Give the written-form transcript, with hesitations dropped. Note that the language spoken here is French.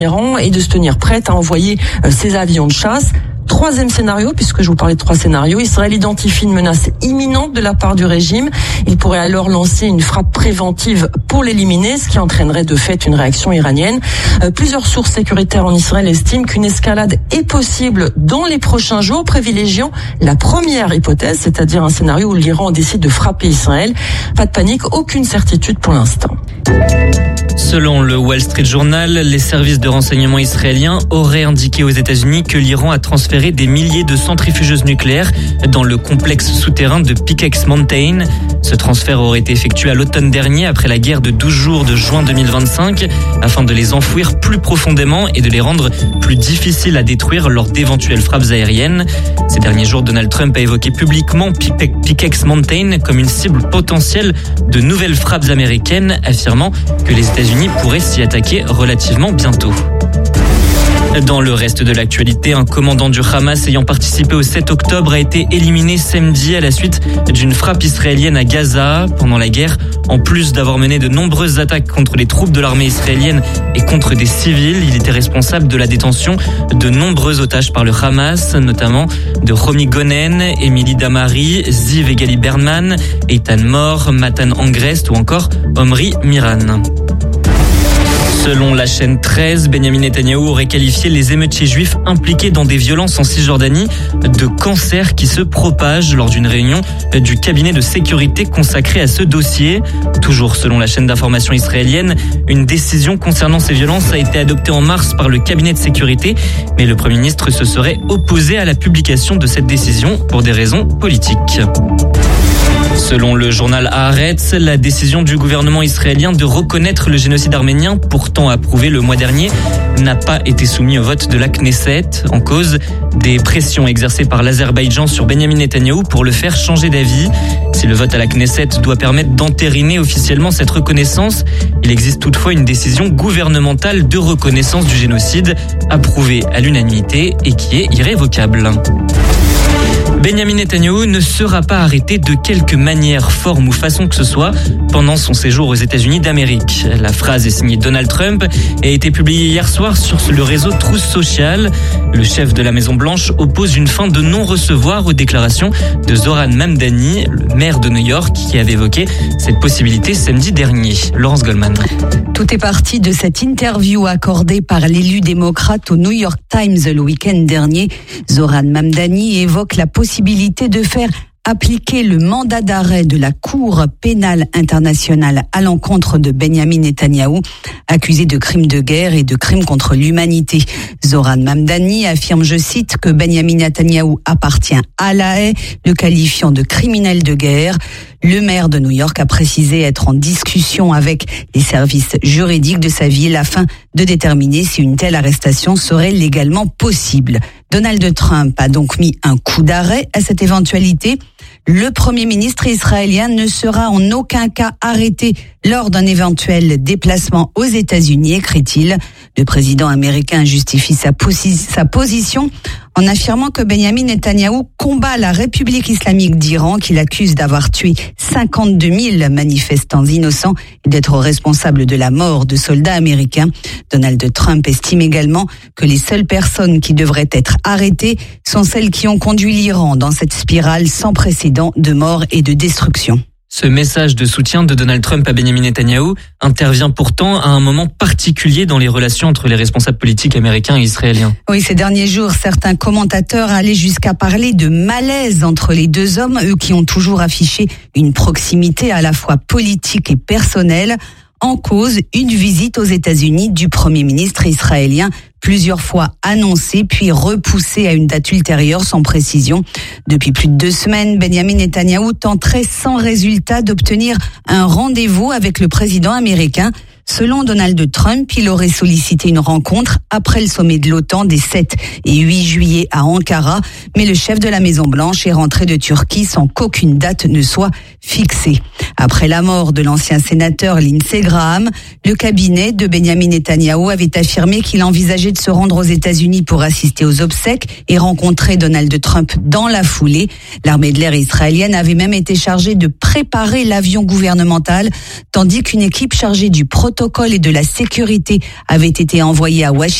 Iran et de se tenir prête à envoyer ses avions de chasse. Troisième scénario, puisque je vous parlais de 3 scénarios, Israël identifie une menace imminente de la part du régime. Il pourrait alors lancer une frappe préventive pour l'éliminer, ce qui entraînerait de fait une réaction iranienne. Plusieurs sources sécuritaires en Israël estiment qu'une escalade est possible dans les prochains jours, privilégiant la première hypothèse, c'est-à-dire un scénario où l'Iran décide de frapper Israël. Pas de panique, aucune certitude pour l'instant. Selon le Wall Street Journal, les services de renseignement israéliens auraient indiqué aux États-Unis que l'Iran a transféré des milliers de centrifugeuses nucléaires dans le complexe souterrain de Pickex Mountain. Ce transfert aurait été effectué à l'automne dernier après la guerre de 12 jours de juin 2025 afin de les enfouir plus profondément et de les rendre plus difficiles à détruire lors d'éventuelles frappes aériennes. Ces derniers jours, Donald Trump a évoqué publiquement Pickex Mountain comme une cible potentielle de nouvelles frappes américaines, affirmant que les États-Unis pourraient s'y attaquer relativement bientôt. Dans le reste de l'actualité, un commandant du Hamas ayant participé au 7 octobre a été éliminé samedi à la suite d'une frappe israélienne à Gaza pendant la guerre. En plus d'avoir mené de nombreuses attaques contre les troupes de l'armée israélienne et contre des civils, il était responsable de la détention de nombreux otages par le Hamas, notamment de Romi Gonen, Emily Damari, Ziv Egali Berman, Eitan Mor, Matan Angrest ou encore Omri Miran. Selon la chaîne 13, Benyamin Netanyahou aurait qualifié les émeutiers juifs impliqués dans des violences en Cisjordanie de cancer qui se propage lors d'une réunion du cabinet de sécurité consacré à ce dossier. Toujours selon la chaîne d'information israélienne, une décision concernant ces violences a été adoptée en mars par le cabinet de sécurité, mais le Premier ministre se serait opposé à la publication de cette décision pour des raisons politiques. Selon le journal Haaretz, la décision du gouvernement israélien de reconnaître le génocide arménien, pourtant approuvé le mois dernier, n'a pas été soumise au vote de la Knesset. En cause, des pressions exercées par l'Azerbaïdjan sur Benyamin Netanyahou pour le faire changer d'avis. Si le vote à la Knesset doit permettre d'entériner officiellement cette reconnaissance, il existe toutefois une décision gouvernementale de reconnaissance du génocide, approuvée à l'unanimité et qui est irrévocable. Benyamin Netanyahou ne sera pas arrêté de quelque manière, forme ou façon que ce soit pendant son séjour aux États-Unis d'Amérique. La phrase est signée Donald Trump et a été publiée hier soir sur le réseau Truth Social. Le chef de la Maison-Blanche oppose une fin de non-recevoir aux déclarations de Zoran Mamdani, le maire de New York, qui avait évoqué cette possibilité samedi dernier. Laurence Goldman. Tout est parti de cette interview accordée par l'élu démocrate au New York Times le week-end dernier. Zoran Mamdani évoque la possibilité de faire appliquer le mandat d'arrêt de la Cour pénale internationale à l'encontre de Benyamin Netanyahou, accusé de crimes de guerre et de crimes contre l'humanité. Zoran Mamdani affirme, je cite, que Benyamin Netanyahou appartient à la haie, le qualifiant de criminel de guerre. Le maire de New York a précisé être en discussion avec les services juridiques de sa ville afin de déterminer si une telle arrestation serait légalement possible. Donald Trump a donc mis un coup d'arrêt à cette éventualité. Le Premier ministre israélien ne sera en aucun cas arrêté lors d'un éventuel déplacement aux États-Unis, écrit-il. Le président américain justifie sa position en affirmant que Benyamin Netanyahou combat la République islamique d'Iran, qu'il accuse d'avoir tué 52 000 manifestants innocents et d'être responsable de la mort de soldats américains. Donald Trump estime également que les seules personnes qui devraient être arrêtées sont celles qui ont conduit l'Iran dans cette spirale sans précédent de mort et de destruction. Ce message de soutien de Donald Trump à Benyamin Netanyahou intervient pourtant à un moment particulier dans les relations entre les responsables politiques américains et israéliens. Oui, ces derniers jours, certains commentateurs allaient jusqu'à parler de malaise entre les deux hommes, eux qui ont toujours affiché une proximité à la fois politique et personnelle. En cause, une visite aux États-Unis du Premier ministre israélien, plusieurs fois annoncée puis repoussée à une date ultérieure sans précision. Depuis plus de 2 semaines, Benyamin Netanyahou tenterait sans résultat d'obtenir un rendez-vous avec le président américain. Selon Donald Trump, il aurait sollicité une rencontre après le sommet de l'OTAN des 7 et 8 juillet à Ankara, mais le chef de la Maison-Blanche est rentré de Turquie sans qu'aucune date ne soit fixée. Après la mort de l'ancien sénateur Lindsey Graham, le cabinet de Benyamin Netanyahou avait affirmé qu'il envisageait de se rendre aux États-Unis pour assister aux obsèques et rencontrer Donald Trump dans la foulée. L'armée de l'air israélienne avait même été chargée de préparer l'avion gouvernemental, tandis qu'une équipe chargée du protocole protocole et de la sécurité avaient été envoyés à Washington.